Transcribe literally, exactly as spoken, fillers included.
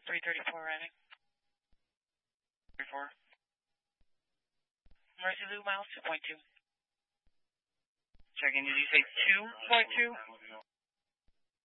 three thirty-four arriving. three four. Mercy Lou, miles two point two. Checking, did you say two point two?